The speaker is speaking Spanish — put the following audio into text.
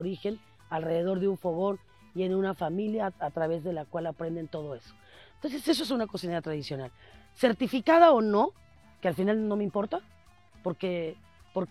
origen alrededor de un fogón y en una familia a través de la cual aprenden todo eso. Entonces eso es una cocinera tradicional. Certificada o no, que al final no me importa, porque